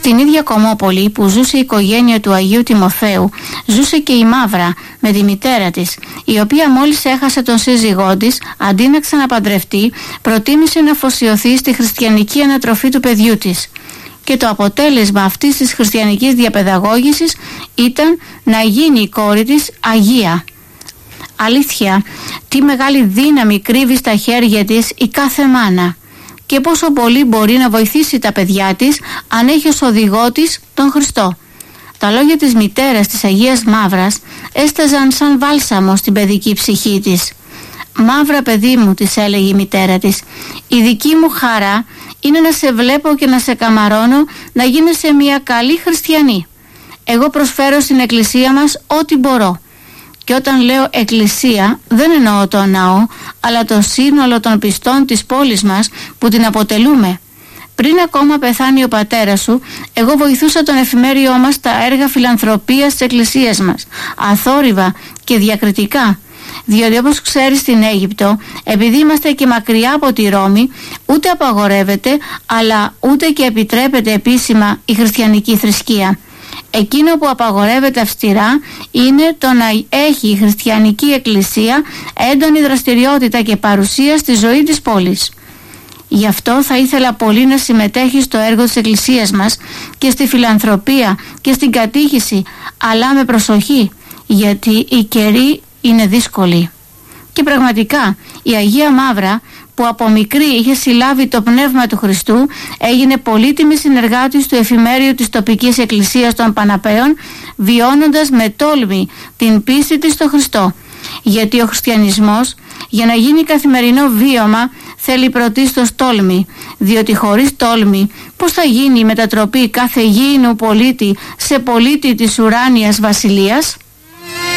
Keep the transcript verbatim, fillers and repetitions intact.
Στην ίδια Κομμόπολη που ζούσε η οικογένεια του Αγίου Τιμοθέου, ζούσε και η Μαύρα με τη μητέρα της, η οποία μόλις έχασε τον σύζυγό της, αντί να ξαναπαντρευτεί, προτίμησε να αφοσιωθεί στη χριστιανική ανατροφή του παιδιού της. Και το αποτέλεσμα αυτής της χριστιανικής διαπαιδαγώγησης ήταν να γίνει η κόρη της Αγία. Αλήθεια, τι μεγάλη δύναμη κρύβει στα χέρια της η κάθε μάνα και πόσο πολύ μπορεί να βοηθήσει τα παιδιά της αν έχει ως οδηγό της τον Χριστό. Τα λόγια της μητέρας της Αγίας Μαύρας έσταζαν σαν βάλσαμο στην παιδική ψυχή της. «Μαύρα παιδί μου», της έλεγε η μητέρα της, «η δική μου χαρά είναι να σε βλέπω και να σε καμαρώνω να γίνεσαι μια καλή χριστιανή. Εγώ προσφέρω στην εκκλησία μας ό,τι μπορώ». Και όταν λέω εκκλησία δεν εννοώ το ναό, αλλά το σύνολο των πιστών της πόλης μας που την αποτελούμε. Πριν ακόμα πεθάνει ο πατέρας σου, εγώ βοηθούσα τον εφημέριό μας στα έργα φιλανθρωπίας της εκκλησίας μας, αθόρυβα και διακριτικά. Διότι όπως ξέρεις στην Αίγυπτο, επειδή είμαστε και μακριά από τη Ρώμη, ούτε απαγορεύεται, αλλά ούτε και επιτρέπεται επίσημα η χριστιανική θρησκεία. Εκείνο που απαγορεύεται αυστηρά είναι το να έχει η χριστιανική εκκλησία έντονη δραστηριότητα και παρουσία στη ζωή της πόλης. Γι' αυτό θα ήθελα πολύ να συμμετέχει στο έργο της εκκλησίας μας και στη φιλανθρωπία και στην κατήχηση, αλλά με προσοχή, γιατί η καιρή είναι δύσκολη. Και πραγματικά η Αγία Μαύρα, που από μικρή είχε συλλάβει το πνεύμα του Χριστού, έγινε πολύτιμη συνεργάτης του εφημέριου της τοπικής εκκλησίας των Παναπαίων, βιώνοντας με τόλμη την πίστη της στο Χριστό. Γιατί ο χριστιανισμός, για να γίνει καθημερινό βίωμα, θέλει πρωτίστως τόλμη, διότι χωρίς τόλμη πώς θα γίνει η μετατροπή κάθε γήινου πολίτη σε πολίτη της ουράνιας βασιλείας?